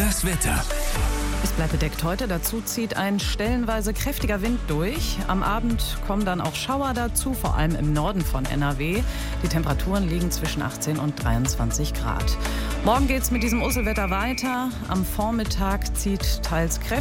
Das Wetter. Es bleibt bedeckt heute, dazu zieht ein stellenweise kräftiger Wind durch. Am Abend kommen dann auch Schauer dazu, vor allem im Norden von NRW. Die Temperaturen liegen zwischen 18 und 23 Grad. Morgen geht es mit diesem Usselwetter weiter. Am Vormittag zieht teils kräftig